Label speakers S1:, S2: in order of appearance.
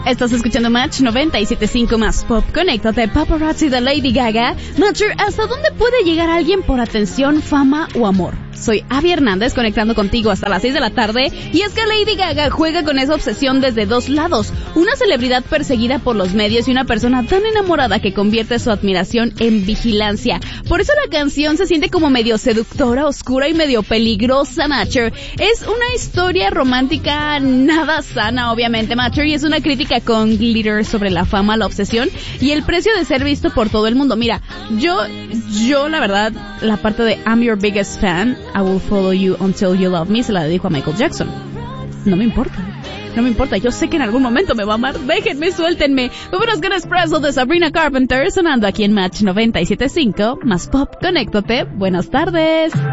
S1: Estás escuchando Match 97.5 más Pop. Conéctate, Paparazzi de Lady Gaga. Matcher, ¿hasta dónde puede llegar alguien por atención, fama o amor? Soy Abby Hernández, conectando contigo hasta las 6 de la tarde, y es que Lady Gaga juega con esa obsesión desde dos lados: una celebridad perseguida por los medios y una persona tan enamorada que convierte su admiración en vigilancia. Por eso la canción se siente como medio seductora, oscura y medio peligrosa, Matcher. Es una historia romántica nada sana, obviamente, Matcher, y es una crítica con glitter sobre la fama, la obsesión y el precio de ser visto por todo el mundo. Mira, yo la verdad, la parte de I'm your biggest fan, I will follow you until you love me, se la dedico a Michael Jackson. No me importa, yo sé que en algún momento me va a amar. Déjenme, suéltenme. Vámonos con Espresso de Sabrina Carpenter, sonando aquí en Match 97.5 más Pop. Conéctate, buenas tardes.